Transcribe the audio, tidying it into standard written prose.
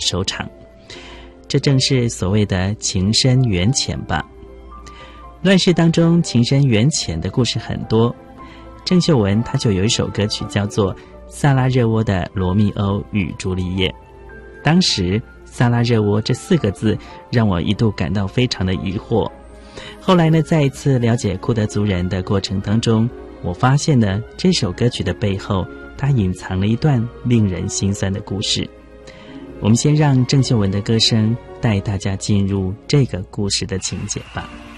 收场。这正是所谓的情深缘浅吧。乱世当中情深缘浅的故事很多，郑秀文她就有一首歌曲叫做《萨拉热窝的罗密欧与朱丽叶》。当时萨拉热窝这4个字让我一度感到非常的疑惑，后来呢，在一次了解库德族人的过程当中，我发现呢，这首歌曲的背后它隐藏了一段令人心酸的故事。我们先让郑秀文的歌声带大家进入这个故事的情节吧。